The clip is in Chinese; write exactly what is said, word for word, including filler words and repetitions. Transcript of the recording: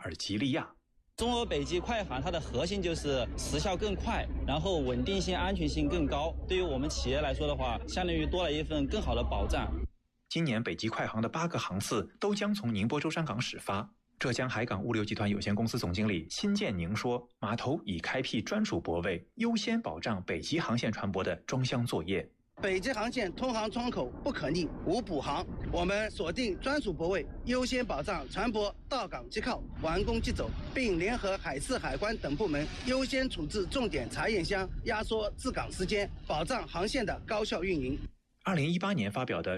尔及利亚。 中俄北极快航它的核心就是时效更快，然后稳定性、安全性更高。对于我们企业来说的话，相当于多了一份更好的保障。 今年北极快航的八个航次都将从宁波舟山港始发。浙江海港物流集团有限公司总经理辛建宁说，码头已开辟专属泊位，优先保障北极航线船舶的装箱作业。 北极航线通航窗口不可逆，无补航。我们锁定专属泊位，优先保障船舶到港即靠、完工即走，并联合海事海关等部门优先处置重点查验箱，压缩至港时间，保障航线的高效运营。 二零一八年发表的